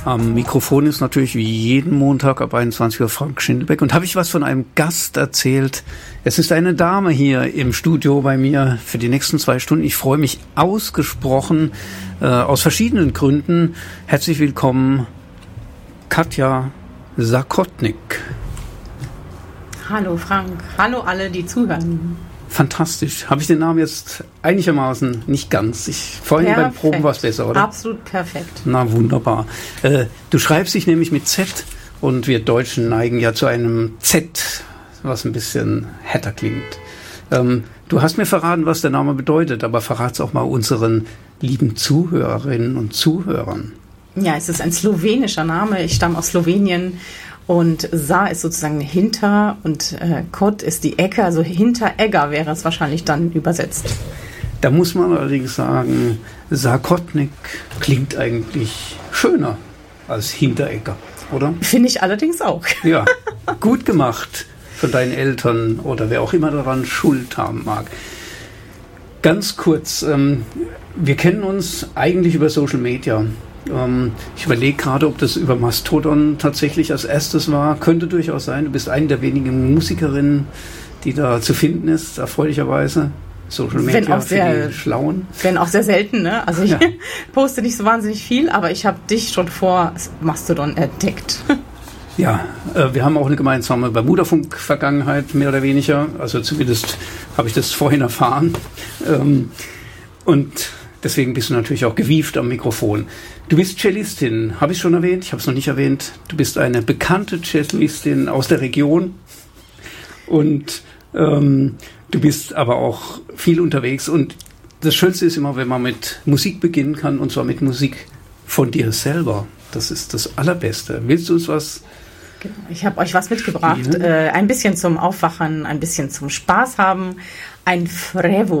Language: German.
Am Mikrofon ist natürlich wie jeden Montag ab 21 Uhr Frank Schindelbeck. Und habe ich was von einem Gast erzählt? Es ist eine Dame hier im Studio bei mir für die nächsten 2 Stunden. Ich freue mich ausgesprochen, aus verschiedenen Gründen. Herzlich willkommen, Katja Sakotnik. Hallo Frank, hallo alle, die zuhören. Fantastisch. Habe ich den Namen jetzt einigermaßen nicht ganz? Vorhin beim Proben war es besser, oder? Absolut perfekt. Na, wunderbar. Du schreibst dich nämlich mit Z und wir Deutschen neigen ja zu einem Z, was ein bisschen härter klingt. Du hast mir verraten, was der Name bedeutet, aber verrat's auch mal unseren lieben Zuhörerinnen und Zuhörern. Ja, es ist ein slowenischer Name. Ich stamme aus Slowenien. Und Sa ist sozusagen hinter und Kot ist die Ecke, also Hinteregger wäre es wahrscheinlich dann übersetzt. Da muss man allerdings sagen, Sakotnik klingt eigentlich schöner als Hinteregger, oder? Finde ich allerdings auch. Ja, gut gemacht von deinen Eltern oder wer auch immer daran Schuld haben mag. Ganz kurz, wir kennen uns eigentlich über Social Media. Ich überlege gerade, ob das über Mastodon tatsächlich als erstes war. Könnte durchaus sein. Du bist eine der wenigen Musikerinnen, die da zu finden ist, erfreulicherweise. Social Media für die Schlauen. Wenn auch sehr selten, ne? Also ich poste nicht so wahnsinnig viel, aber ich habe dich schon vor Mastodon entdeckt. Ja, wir haben auch eine gemeinsame Bermuda-Funk-Vergangenheit, mehr oder weniger. Also zumindest habe ich das vorhin erfahren. Und deswegen bist du natürlich auch gewieft am Mikrofon. Du bist Cellistin, habe ich schon erwähnt? Ich habe es noch nicht erwähnt. Du bist eine bekannte Cellistin aus der Region und du bist aber auch viel unterwegs. Und das Schönste ist immer, wenn man mit Musik beginnen kann, und zwar mit Musik von dir selber. Das ist das Allerbeste. Willst du uns was? Genau. Ich habe euch was mitgebracht. Ein bisschen zum Aufwachen, ein bisschen zum Spaß haben. Ein Frevo